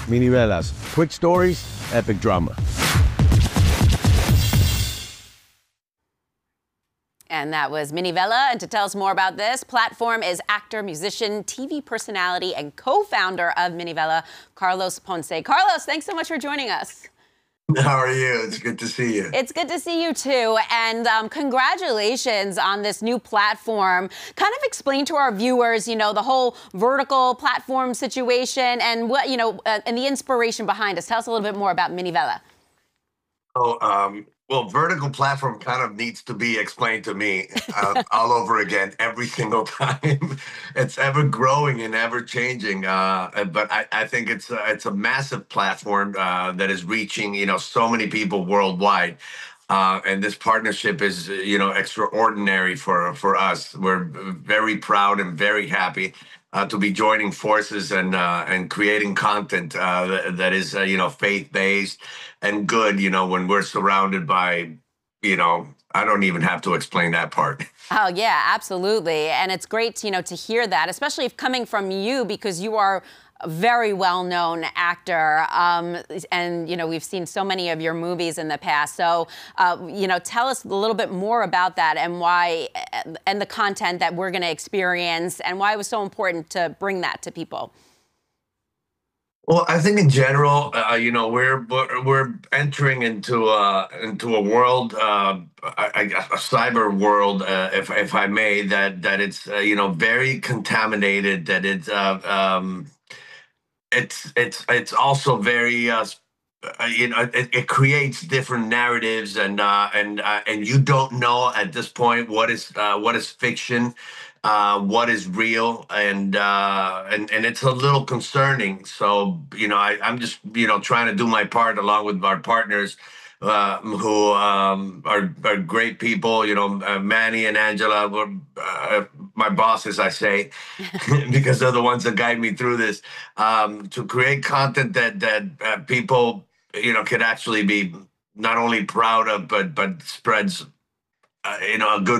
Minivelas. Quick stories, epic drama. And that was Minivela. And to tell us more about this platform is actor, musician, TV personality, and co-founder of Minivela, Carlos Ponce. Carlos, thanks so much for joining us. How are you? It's good to see you. It's good to see you too. And congratulations on this new platform. Kind of explain to our viewers, the whole vertical platform situation and what, and the inspiration behind us. Tell us a little bit more about Minivela. Well, vertical platform kind of needs to be explained to me all over again every single time. It's ever growing and ever changing. But I think it's a massive platform that is reaching, so many people worldwide. And this partnership is, extraordinary for us. We're very proud and very happy to be joining forces and creating content that is, faith-based and good, when we're surrounded by, I don't even have to explain that part. Oh, yeah, absolutely. And it's great, to hear that, especially if coming from you, because you are a very well-known actor. And, we've seen so many of your movies in the past. So, tell us a little bit more about that and why, and the content that we're going to experience and why it was so important to bring that to people. Well, I think in general, we're entering into a world, a cyber world, if I may, that it's very contaminated. That it's also very it creates different narratives and you don't know at this point what is fiction, what is real, and it's a little concerning. So I'm just trying to do my part along with our partners who are great people. Manny and Angela were my bosses, I say, because they're the ones that guide me through this, to create content that people could actually be not only proud of, but spreads a good